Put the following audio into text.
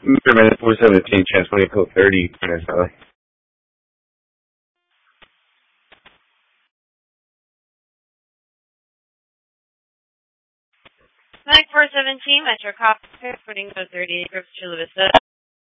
Minute 417, transmitting code 30, minutes, Mike 417, Metro Coffee, putting code 30, Group Chula Vista.